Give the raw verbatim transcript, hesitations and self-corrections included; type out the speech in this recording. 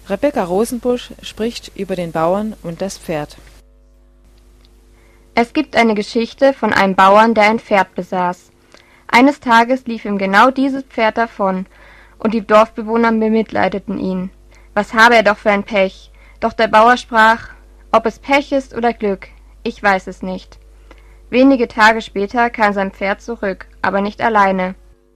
Rebecca Rosenbusch spricht über den Bauern und das Pferd. Es gibt eine Geschichte von einem Bauern, der ein Pferd besaß. Eines Tages lief ihm genau dieses Pferd davon, und die Dorfbewohner bemitleideten ihn. Was habe er doch für ein Pech? Doch der Bauer sprach: Ob es Pech ist oder Glück, ich weiß es nicht. Wenige Tage später kam sein Pferd zurück, aber nicht alleine.